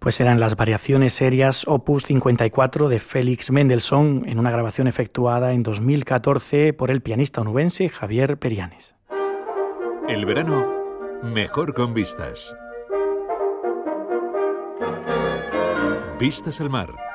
Pues eran las variaciones serias Opus 54 de Félix Mendelssohn en una grabación efectuada en 2014 por el pianista onubense Javier Perianes. El verano, mejor con vistas. Vistas al mar.